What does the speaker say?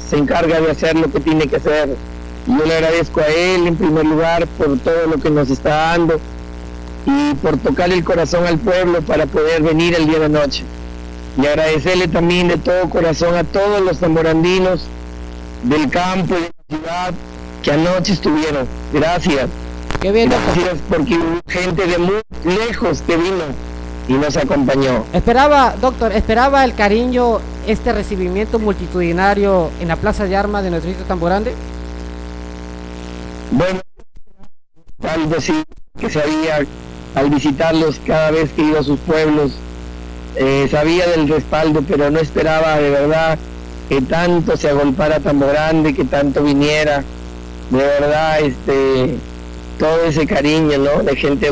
se encarga de hacer lo que tiene que hacer. Yo le agradezco a él en primer lugar por todo lo que nos está dando y por tocar el corazón al pueblo para poder venir el día de noche. Y agradecerle también de todo corazón a todos los zamorandinos del campo y de la ciudad que anoche estuvieron. Gracias. Qué bien, doctor. Gracias porque hubo gente de muy lejos que vino y nos acompañó. ¿Esperaba el cariño, este recibimiento multitudinario en la Plaza de Armas de nuestro distrito Tamborande? Bueno, algo sí que sabía al visitarlos cada vez que iba a sus pueblos, sabía del respaldo, pero no esperaba de verdad que tanto se agolpara Tamborande, que tanto viniera, de verdad, todo ese cariño, ¿no? De gente